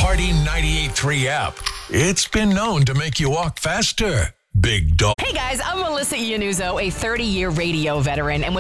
Party 98.3 app. It's been known to make you walk faster. Big dog. Hey guys, I'm Melissa Iannuzzo, a 30-year radio veteran, and